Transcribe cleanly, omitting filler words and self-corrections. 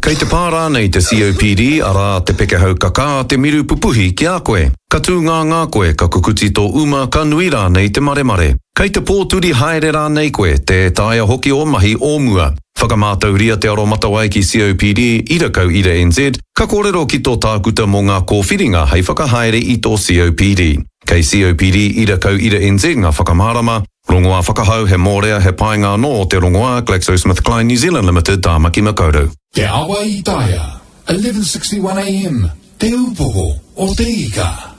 Kei te pārā nei te COPD ara te peke hau kaka te miru pupuhi ki a koe. Ka tū ngā koe ka kukuti tō uma ka nui rā nei te mare. Kei te pōturi haere rā nei koe te taia hoki o mahi o mua. Whakamātauria te aro matawai ki COPD ira kau ira NZ, ka kōrero ki tō tākuta mō ngā kōwhiringa hei whakahaere i tō COPD. Kei COPD ira kau ira NZ ngā whakamārama, rongoā whakahau he mōrea he painga no te rongoā GlaxoSmithKline New Zealand Limited tāmaki makaurau. Te awa i taia, 11:61 AM, te upoho o te ika.